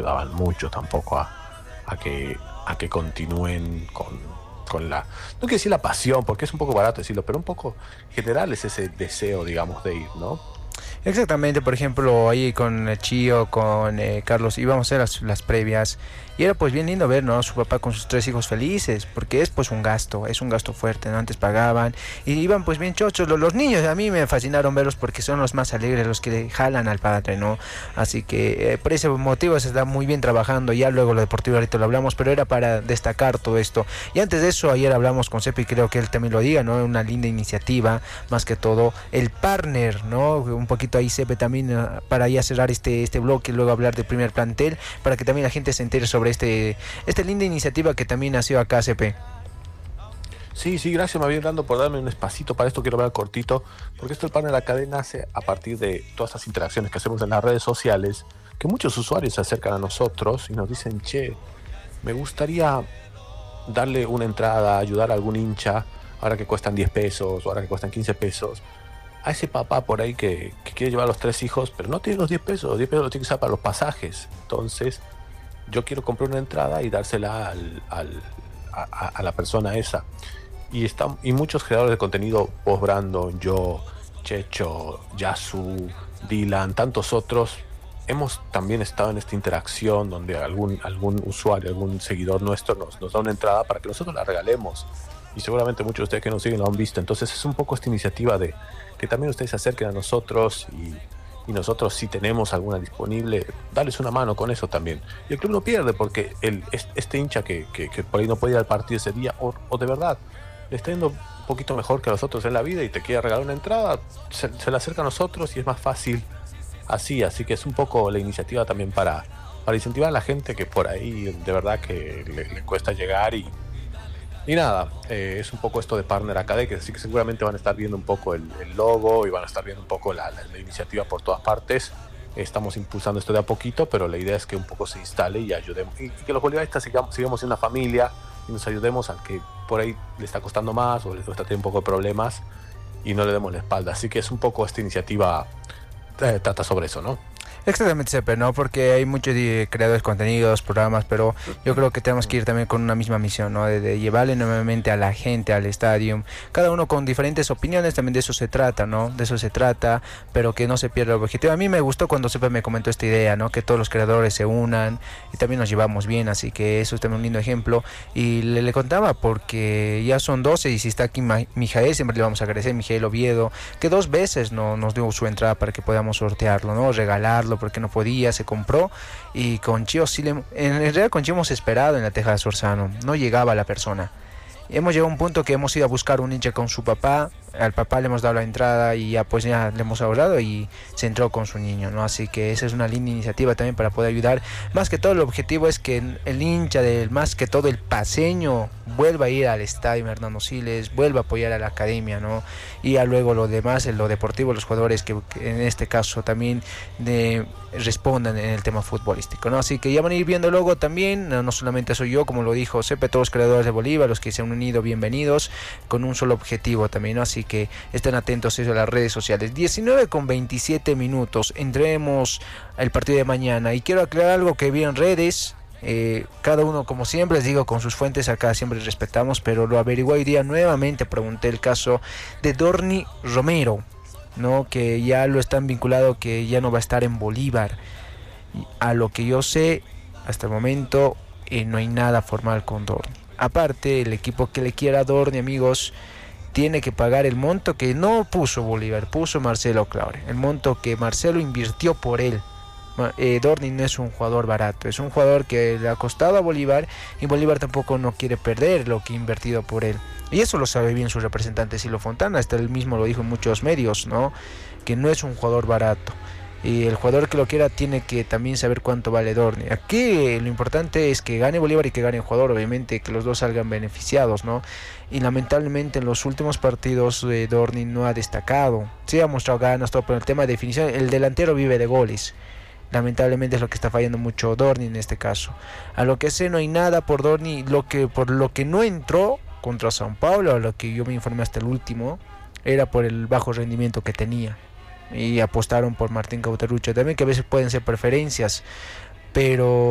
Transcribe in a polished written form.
ayudaban mucho tampoco a que continúen con la, no quiero decir la pasión, porque es un poco barato decirlo, pero un poco general es ese deseo, digamos, de ir, ¿no? Exactamente, por ejemplo, ahí con el Chío, con Carlos, íbamos a hacer las previas y era pues bien lindo ver, ¿no? Su papá con sus tres hijos felices, porque es pues es un gasto fuerte, ¿no? Antes pagaban y iban pues bien chochos, los niños a mí me fascinaron verlos porque son los más alegres, los que le jalan al padre, ¿no? Así que por ese motivo se está muy bien trabajando, ya luego lo deportivo ahorita lo hablamos, pero era para destacar todo esto. Y antes de eso, ayer hablamos con Sepi, creo que él también lo diga, ¿no? Una linda iniciativa, más que todo, el partner, ¿no? Un poquito ahí Sepi también para ya cerrar este bloque y luego hablar del primer plantel, para que también la gente se entere sobre esta linda iniciativa que también nació acá, CP. Sí, sí, gracias, me habían dando por darme un espacito para esto, quiero hablar cortito, porque esto el panel ACADE nace a partir de todas estas interacciones que hacemos en las redes sociales, que muchos usuarios se acercan a nosotros y nos dicen, che, me gustaría darle una entrada, ayudar a algún hincha, ahora que cuestan 10 pesos, o ahora que cuestan 15 pesos, a ese papá por ahí que quiere llevar a los tres hijos, pero no tiene los 10 pesos los tiene que usar para los pasajes. Entonces, yo quiero comprar una entrada y dársela a la persona esa. Y muchos creadores de contenido, Post Brandon, yo, Checho, Yasu, Dylan, tantos otros, hemos también estado en esta interacción donde algún usuario, algún seguidor nuestro nos da una entrada para que nosotros la regalemos. Y seguramente muchos de ustedes que nos siguen lo han visto. Entonces es un poco esta iniciativa de que también ustedes se acerquen a nosotros y nosotros, si tenemos alguna disponible, darles una mano con eso también. Y el club no pierde porque este hincha que por ahí no puede ir al partido ese día, o de verdad le está yendo un poquito mejor que a los otros en la vida y te quiere regalar una entrada, se le acerca a nosotros y es más fácil así que es un poco la iniciativa también para incentivar a la gente que por ahí de verdad que le cuesta llegar y nada, es un poco esto de Partner Academy, así que seguramente van a estar viendo un poco el logo y van a estar viendo un poco la iniciativa por todas partes. Estamos impulsando esto de a poquito, pero la idea es que un poco se instale y ayudemos, y que los bolivaristas sigamos siendo una familia y nos ayudemos al que por ahí le está costando más o le está teniendo un poco de problemas y no le demos la espalda. Así que es un poco esta iniciativa, trata sobre eso, ¿no? Exactamente, Sepe, ¿no? Porque hay muchos creadores de contenidos, programas, pero yo creo que tenemos que ir también con una misma misión, ¿no? De llevarle nuevamente a la gente al estadio, cada uno con diferentes opiniones, también de eso se trata, ¿no? De eso se trata, pero que no se pierda el objetivo. A mí me gustó cuando Sepe me comentó esta idea, ¿no? Que todos los creadores se unan y también nos llevamos bien, así que eso es también un lindo ejemplo. Y le contaba, porque ya son 12 y si está aquí Mijael, siempre le vamos a agradecer, Mijael Oviedo, que 2 veces nos dio su entrada para que podamos sortearlo, ¿no? Regalarlo, porque no podía, se compró. Y con Chío en realidad con Chío hemos esperado en la Teja de Sorzano, no llegaba la persona. Hemos llegado a un punto que hemos ido a buscar un hincha con su papá, al papá le hemos dado la entrada y ya pues ya le hemos ahorrado y se entró con su niño, ¿no? Así que esa es una linda iniciativa también para poder ayudar. Más que todo el objetivo es que el hincha más que todo el paseño vuelva a ir al estadio Hernando Siles, vuelva a apoyar a la academia, ¿no? Y ya luego lo demás, en lo deportivo, los jugadores que en este caso también respondan en el tema futbolístico, ¿no? Así que ya van a ir viendo luego también, no solamente soy yo, como lo dijo Sepe, todos los creadores de Bolívar, los que se han unido, bienvenidos, con un solo objetivo también, ¿no? Así que estén atentos a las redes sociales. 19:27, entremos al partido de mañana y quiero aclarar algo que vi en redes. Cada uno, como siempre les digo, con sus fuentes acá siempre respetamos, pero lo averigué hoy día nuevamente, pregunté el caso de Dorni Romero, ¿no? Que ya lo están vinculado, que ya no va a estar en Bolívar. A lo que yo sé hasta el momento, no hay nada formal con Dorni. Aparte, el equipo que le quiera a Dorni, amigos, tiene que pagar el monto que no puso Bolívar, puso Marcelo Claure, el monto que Marcelo invirtió por él. Dorni no es un jugador barato, es un jugador que le ha costado a Bolívar y Bolívar tampoco no quiere perder lo que ha invertido por él. Y eso lo sabe bien su representante Silo Fontana, hasta él mismo lo dijo en muchos medios, ¿no? Que no es un jugador barato. Y el jugador que lo quiera tiene que también saber cuánto vale Dorni. Aquí lo importante es que gane Bolívar y que gane el jugador, obviamente que los dos salgan beneficiados, ¿no? Y lamentablemente en los últimos partidos Dorni no ha destacado. Sí ha mostrado ganas, todo, pero el tema de definición, el delantero vive de goles. Lamentablemente es lo que está fallando mucho Dorni en este caso. A lo que sé no hay nada por Dorni, por lo que no entró contra São Paulo, a lo que yo me informé hasta el último, era por el bajo rendimiento que tenía. Y apostaron por Martín Cauterucho también, que a veces pueden ser preferencias, pero